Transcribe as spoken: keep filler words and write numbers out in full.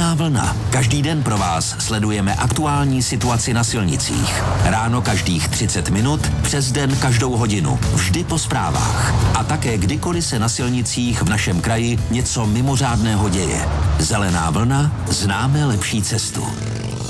Zelená vlna. Každý den pro vás sledujeme aktuální situaci na silnicích. Ráno každých třicet minut, přes den každou hodinu. Vždy po zprávách. A také kdykoliv se na silnicích v našem kraji něco mimořádného děje. Zelená vlna, známe lepší cestu.